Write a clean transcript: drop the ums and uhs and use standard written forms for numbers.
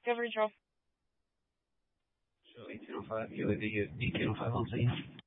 coverage of. So 1805, you leave the 1805 on scene.